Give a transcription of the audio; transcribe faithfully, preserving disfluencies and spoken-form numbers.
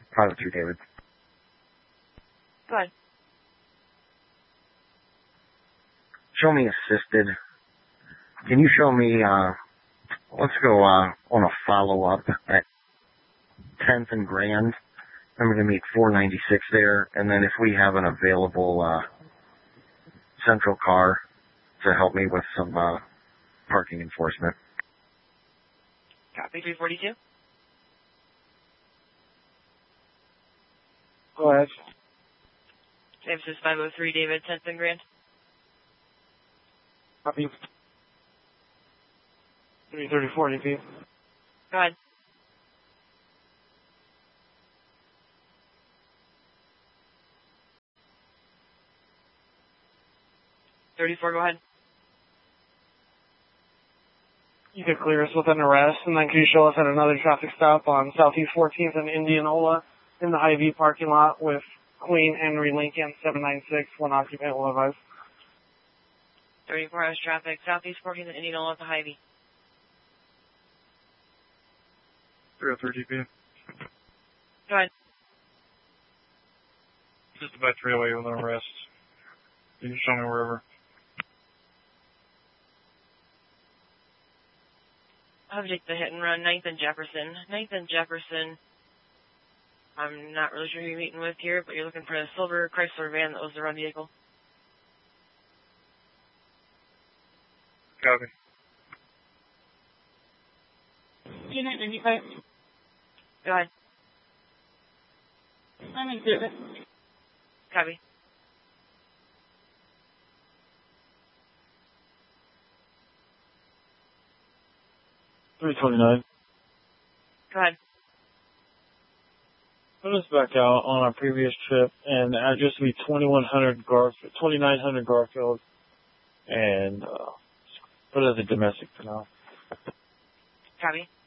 five oh two David. Go ahead. Show me assisted. Can you show me, uh, let's go, uh, on a follow-up at tenth and Grand. I'm going to meet four ninety-six there, and then if we have an available, uh, central car to help me with some, uh, parking enforcement. Copy, three forty-two. Go ahead. This is five oh three David, tenth and Grand. Copy. three thirty-four, D P. Go ahead. thirty-four, go ahead. You could clear us with an arrest, and then can you show us at another traffic stop on Southeast fourteenth and Indianola in the Hy-Vee parking lot with Queen Henry Lincoln, seven nine six, one occupant will advise. thirty-four hours traffic, Southeast fourteenth and Indianola at the Hy-Vee. three oh three D P. Go ahead. Just about three oh eight with an arrest. Can you show me wherever? Object the hit and run, ninth and Jefferson. ninth and Jefferson. I'm not really sure who you're meeting with here, but you're looking for a silver Chrysler van that was the run vehicle. Copy. Unit ninety-five. Go ahead. I'm in service. Copy. three twenty-nine. Go ahead. Put us back out on our previous trip, and the address would be twenty-one hundred Garfield, twenty-nine hundred Garfield, and uh, put it as a domestic for now. Copy.